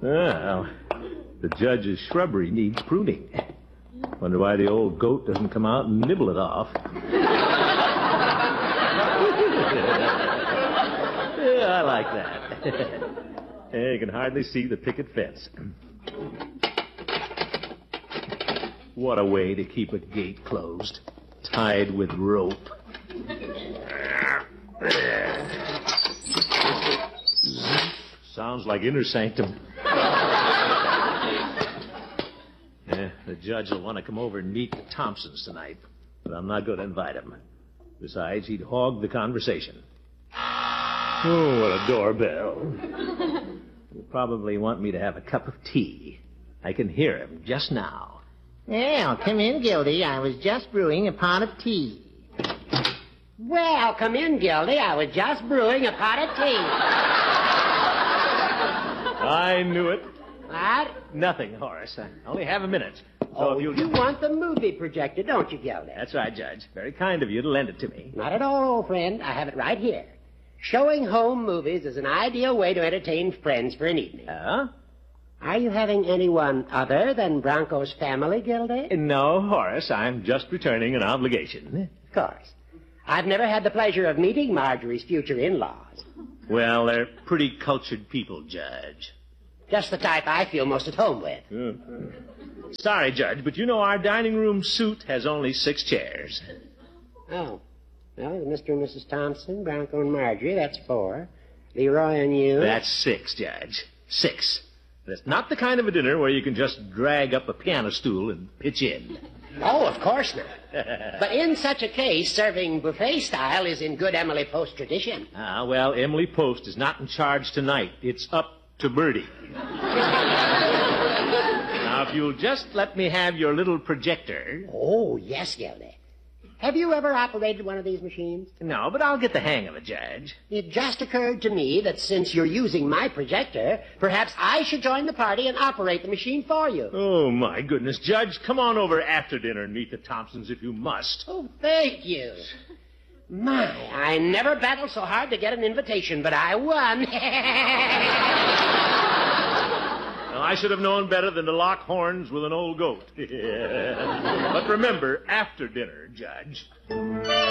Well, the judge's shrubbery needs pruning. Wonder why the old goat doesn't come out and nibble it off. Yeah, I like that. You can hardly see the picket fence. What a way to keep a gate closed, tied with rope. Sounds like inner sanctum. The judge will want to come over and meet the Thompsons tonight, but I'm not going to invite him. Besides, he'd hog the conversation. Oh, what a doorbell. He'll probably want me to have a cup of tea. I can hear him just now. Well, come in, Gildy. I was just brewing a pot of tea. Well, come in, Gildy. I was just brewing a pot of tea. I knew it. What? Nothing, Horace. I only have a minute. So you want the movie projector, don't you, Gildy? That's right, Judge. Very kind of you to lend it to me. Not at all, old friend. I have it right here. Showing home movies is an ideal way to entertain friends for an evening. Are you having anyone other than Bronco's family, Gildy? No, Horace. I'm just returning an obligation. Of course. I've never had the pleasure of meeting Marjorie's future in-laws. Well, they're pretty cultured people, Judge. Just the type I feel most at home with. Sorry, Judge, but you know our dining room suite has only 6 chairs. Oh. Well, Mr. and Mrs. Thompson, Bronco and Marjorie, that's 4. Leroy and you. That's 6, Judge. 6. But it's not the kind of a dinner where you can just drag up a piano stool and pitch in. Oh, of course not. But in such a case, serving buffet style is in good Emily Post tradition. Well, Emily Post is not in charge tonight. It's up to Birdie. Now, if you'll just let me have your little projector. Oh, yes, Gildy. Have you ever operated one of these machines? No, but I'll get the hang of it, Judge. It just occurred to me that since you're using my projector, perhaps I should join the party and operate the machine for you. Oh, my goodness, Judge. Come on over after dinner and meet the Thompsons if you must. Oh, thank you. My, I never battled so hard to get an invitation, but I won. Well, I should have known better than to lock horns with an old goat. But remember, after dinner, Judge.